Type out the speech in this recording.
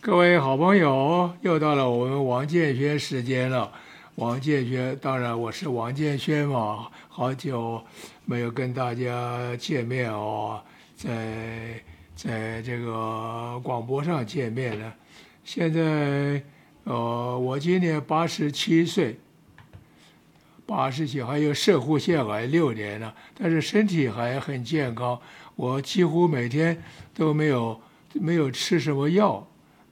各位好朋友，又到了我们王建轩时间了。王建轩，当然我是王建轩嘛，好久没有跟大家见面哦，在这个广播上见面了。现在我今年87岁，87还有肾上腺癌6年了，但是身体还很健康。我几乎每天都没有吃什么药。